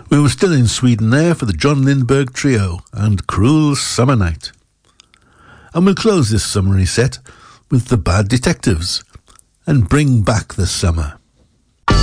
We were still in Sweden there for the John Lindberg Trio and Cruel Summer Night. And we'll close this summary set with the Bad Detectives and Bring Back the Summer.